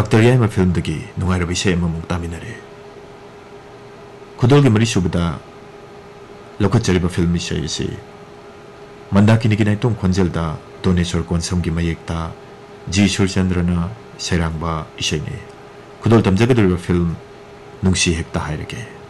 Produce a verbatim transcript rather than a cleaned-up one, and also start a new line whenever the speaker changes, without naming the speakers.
Doctor ꯌꯥꯏꯃ ꯐꯤꯜꯝꯗꯒꯤ ꯅꯨꯡꯉꯥꯏꯔꯕ ꯏꯁꯩ ꯑꯃꯃꯨꯛ ꯇꯥꯃꯤꯟꯅꯔꯦ. ꯈꯨꯗꯣꯜꯒꯤ ꯃꯔꯤꯁꯨꯕꯗ ꯂꯧꯈꯠꯆꯔꯤꯕ ꯐꯤꯜꯝ ꯏꯁꯩ ꯑꯁꯤ ꯃꯟꯗꯥꯀꯤꯅꯤꯒꯤ ꯅꯥꯏꯇꯣꯝ ꯈꯣꯟꯖꯦꯜꯗ ꯗꯣꯅꯦꯁꯣꯔ ꯀꯣꯟꯁꯝꯒꯤ ꯃꯌꯦꯛꯇ ꯖꯤ ꯁꯨꯔꯆꯟꯗ꯭ꯔꯅ ꯁꯩꯔꯥꯡꯕ ꯏꯁꯩꯅꯤ. ꯈꯨꯗꯣꯜ ꯇꯝꯖꯒꯗꯧꯔꯤꯕ ꯐꯤꯜꯝ ꯅꯨꯡꯁꯤ ꯍꯦꯛꯇ ꯍꯥꯏꯔꯒꯦ.